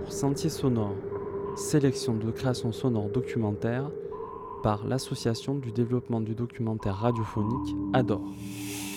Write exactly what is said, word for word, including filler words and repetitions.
pour Sentier sonore, sélection de création sonore documentaire par l'Association du développement du documentaire radiophonique A D O R.